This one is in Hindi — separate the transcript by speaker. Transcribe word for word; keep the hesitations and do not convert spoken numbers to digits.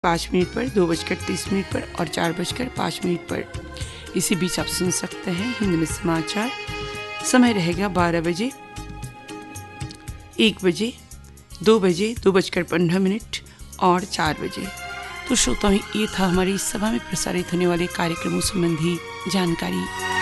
Speaker 1: पाँच मिनट पर, दो बजकर तीस मिनट पर और चार बजकर पाँच मिनट पर। इसी बीच आप सुन सकते हैं हिंदी में समाचार। समय रहेगा बारह बजे, एक बजे, दो बजे, दो बजकर पंद्रह मिनट और चार बजे। तो श्रोताओं, ये था हमारी इस सभा में प्रसारित होने वाले कार्यक्रमों संबंधी जानकारी।